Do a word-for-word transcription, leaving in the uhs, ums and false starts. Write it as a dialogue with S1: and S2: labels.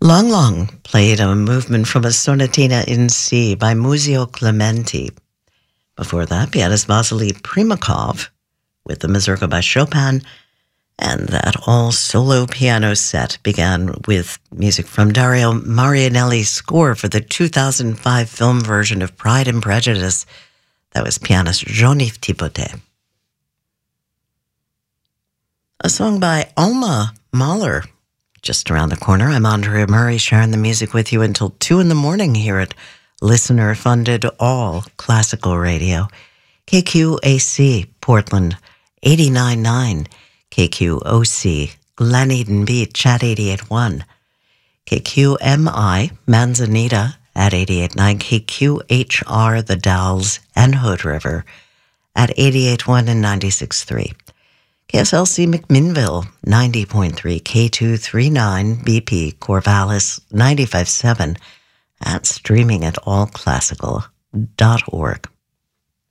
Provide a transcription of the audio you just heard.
S1: Long Long played a movement from a sonatina in C by Muzio Clementi. Before that, pianist Vasily Primakov with the Mazurka by Chopin, and that all-solo piano set began with music from Dario Marianelli's score for the two thousand five film version of Pride and Prejudice. That was pianist Jean-Yves Thibaudet. A song by Alma Mahler. Just around the corner, I'm Andrea Murray, sharing the music with you until two in the morning here at listener-funded all classical radio. K Q A C, Portland, eighty-nine point nine. K Q O C, Glen Eden Beach at eighty-eight point one. K Q M I, Manzanita at eighty-eight point nine. K Q H R, The Dalles and Hood River at eighty-eight point one and ninety-six point three. K S L C McMinnville, ninety point three, K two thirty-nine B P Corvallis, ninety-five point seven, and streaming at all classical dot org.